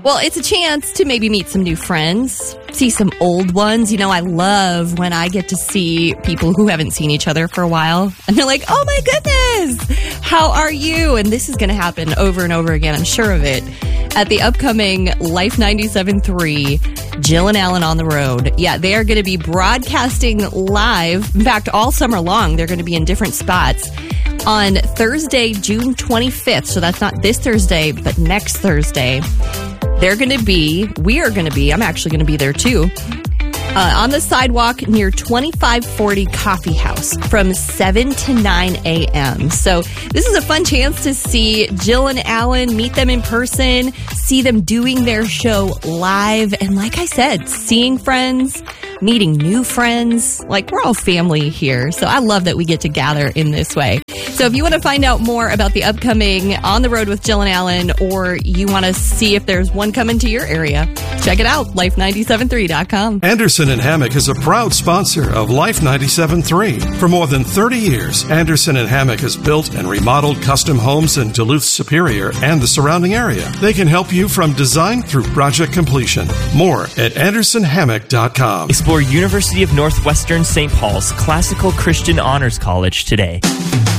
Well, it's a chance to maybe meet some new friends, see some old ones. You know, I love when I get to see people who haven't seen each other for a while. And they're like, oh my goodness, how are you? And this is going to happen over and over again, I'm sure of it, at the upcoming Life 97.3 Jill and Alan on the Road. Yeah, they are going to be broadcasting live. In fact, all summer long, they're going to be in different spots. On Thursday, June 25th, so that's not this Thursday, but next Thursday, we are going to be, I'm actually going to be there too, on the sidewalk near 2540 Coffee House from 7 to 9 a.m. So this is a fun chance to see Jill and Alan, meet them in person, see them doing their show live, and like I said, seeing friends, meeting new friends. Like, we're all family here, so I love that we get to gather in this way. So if you want to find out more about the upcoming On the Road with Jill and Alan, or you want to see if there's one coming to your area, check it out, life973.com. Anderson & Hammock is a proud sponsor of Life 97.3. For more than 30 years, Anderson & Hammock has built and remodeled custom homes in Duluth Superior and the surrounding area. They can help you from design through project completion. More at andersonhammock.com. Explore University of Northwestern St. Paul's Classical Christian Honors College today.